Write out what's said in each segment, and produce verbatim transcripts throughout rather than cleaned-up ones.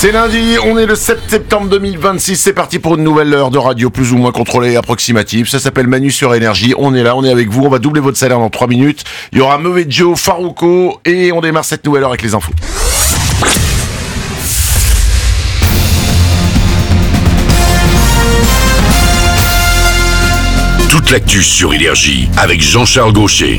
C'est lundi, on est le sept septembre deux mille vingt-six, c'est parti pour une nouvelle heure de radio plus ou moins contrôlée et approximative. Ça s'appelle Manu sur Énergie, on est là, on est avec vous, on va doubler votre salaire dans trois minutes. Il y aura Mauvais Joe, Farouko et on démarre cette nouvelle heure avec les infos. Toute l'actu sur Énergie avec Jean-Charles Gaucher.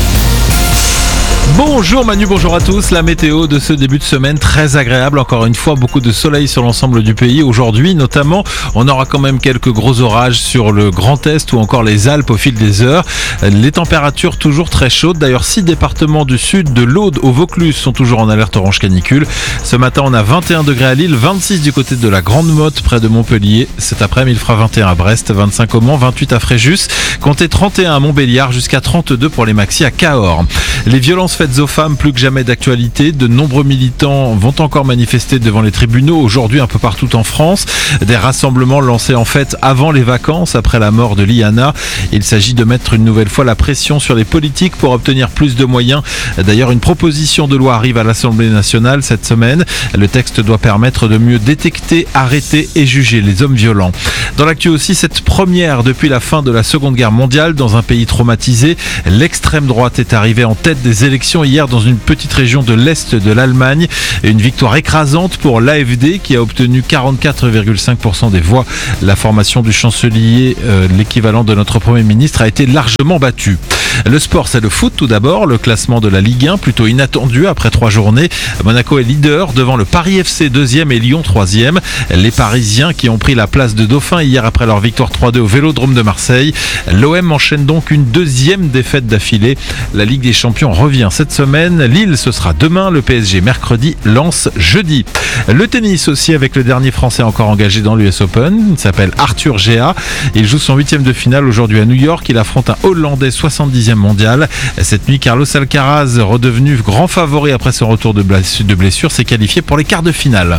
Bonjour Manu, bonjour à tous. La météo de ce début de semaine très agréable. Encore une fois, beaucoup de soleil sur l'ensemble du pays. Aujourd'hui, notamment, on aura quand même quelques gros orages sur le Grand Est ou encore les Alpes au fil des heures. Les températures toujours très chaudes. D'ailleurs, six départements du sud, de l'Aude au Vaucluse, sont toujours en alerte orange canicule. Ce matin, on a vingt et un degrés à Lille, vingt-six du côté de la Grande Motte près de Montpellier. Cet après-midi, il fera vingt et un à Brest, vingt-cinq au Mans, vingt-huit à Fréjus. Comptez trente et un à Montbéliard jusqu'à trente-deux pour les maxis à Cahors. Les violences faites aux femmes, plus que jamais d'actualité. De nombreux militants vont encore manifester devant les tribunaux aujourd'hui un peu partout en France. Des rassemblements lancés en fait avant les vacances, après la mort de Liana. Il s'agit de mettre une nouvelle fois la pression sur les politiques pour obtenir plus de moyens. D'ailleurs, une proposition de loi arrive à l'Assemblée nationale cette semaine. Le texte doit permettre de mieux détecter, arrêter et juger les hommes violents. Dans l'actu aussi, cette première depuis la fin de la Seconde Guerre mondiale dans un pays traumatisé. L'extrême droite est arrivée en tête des élections hier dans une petite région de l'Est de l'Allemagne. Une victoire écrasante pour l'A F D qui a obtenu quarante-quatre virgule cinq pour cent des voix. La formation du chancelier, euh, l'équivalent de notre Premier ministre, a été largement battue. Le sport, c'est le foot tout d'abord. Le classement de la Ligue un, plutôt inattendu après trois journées. Monaco est leader devant le Paris F C deuxième et Lyon troisième. Les Parisiens qui ont pris la place de Dauphin hier après leur victoire trois deux au Vélodrome de Marseille. L'O M enchaîne donc une deuxième défaite d'affilée. La Ligue des Champions revient cette semaine. Lille, ce sera demain. Le P S G mercredi. Lens jeudi. Le tennis aussi avec le dernier Français encore engagé dans l'U S Open. Il s'appelle Arthur Géa. Il joue son huitième de finale aujourd'hui à New York. Il affronte un Hollandais soixante-dixième mondial. Cette nuit, Carlos Alcaraz, redevenu grand favori après son retour de blessure, s'est qualifié pour les quarts de finale.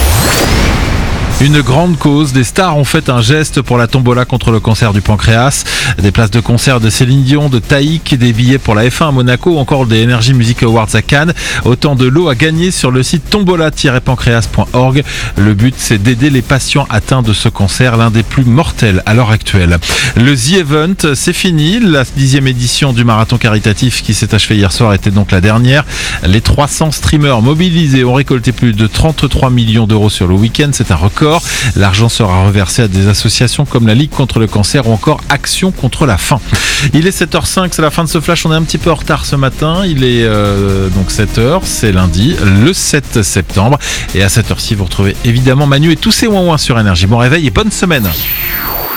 Une grande cause, des stars ont fait un geste pour la tombola contre le cancer du pancréas. Des places de concert de Céline Dion, de Taïk, des billets pour la F un à Monaco ou encore des Energy Music Awards à Cannes. Autant de lots à gagner sur le site tombola tiret pancréas point org. Le but, c'est d'aider les patients atteints de ce cancer, l'un des plus mortels à l'heure actuelle. Le The Event, c'est fini. La dixième édition du marathon caritatif qui s'est achevé hier soir était donc la dernière. Les trois cents streamers mobilisés ont récolté plus de trente-trois millions d'euros sur le week-end. C'est un record. L'argent sera reversé à des associations comme la Ligue contre le cancer ou encore Action contre la faim. Il est sept heures cinq, c'est la fin de ce flash. On est un petit peu en retard ce matin. Il est euh, donc sept heures, c'est lundi, le sept septembre. Et à cette heure-ci, vous retrouvez évidemment Manu et tous ses ouin-ouin sur Énergie. Bon réveil et bonne semaine.